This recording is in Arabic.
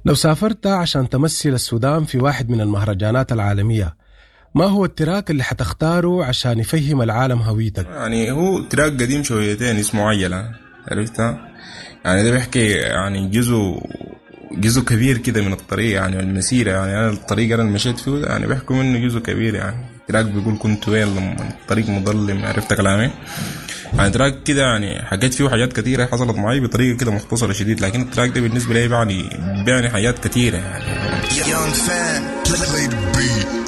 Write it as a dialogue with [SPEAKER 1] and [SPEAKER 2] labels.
[SPEAKER 1] لو سافرت عشان تمثل السودان في واحد من المهرجانات العالمية، ما هو التراك اللي حتختاره عشان يفهم العالم هويتك؟
[SPEAKER 2] يعني هو تراك قديم شويتين اسمه عيلة، عرفتها؟ يعني ده بيحكي يعني جزء كبير كده من الطريق، يعني المسيرة، يعني أنا الطريق أنا مشيت فيه يعني بيحكوا منه جزء كبير. يعني تراك بيقول كنت وين لما الطريق مظلم، عرفت كلامي؟ يعني تراك كده يعني حكيت فيه حاجات كتيرة حصلت معي بطريقة كده مختصرة شديد، لكن التراك ده بالنسبة لي بيعني حاجات كتيرة يعني.